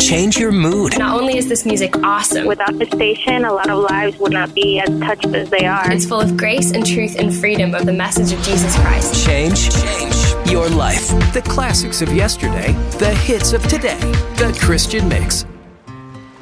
change your mood. Not only is this music awesome, without the station, a lot of lives would not be as touched as they are. It's full of grace and truth and freedom of the message of Jesus Christ. Change your life. The classics of yesterday, the hits of today. The Christian Mix.